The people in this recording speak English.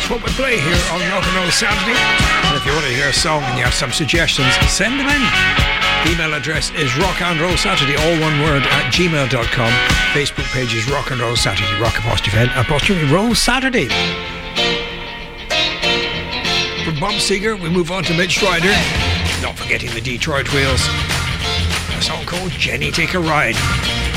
what we play here on Rock and Roll Saturday. And if you want to hear a song and you have some suggestions, send them in. Email address is rockandrollsaturday, all one word, at gmail.com. Facebook page is Rock and Roll Saturday, rock_apostrophe roll Saturday. From Bob Seger, we move on to Mitch Ryder, not forgetting the Detroit Wheels. A song called Jenny Take a Ride.